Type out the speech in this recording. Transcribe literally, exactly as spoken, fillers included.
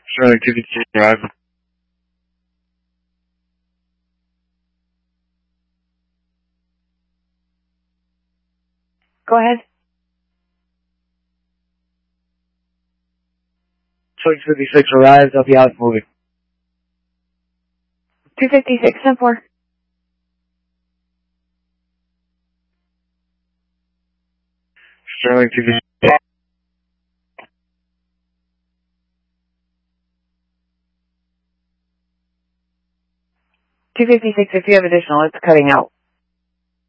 Sterling two fifty-six Drive. Go ahead. Sterling two fifty-six arrived. I'll be out moving. two fifty-six, ten four. Sterling two fifty-six. two fifty-six, if you have additional, it's cutting out.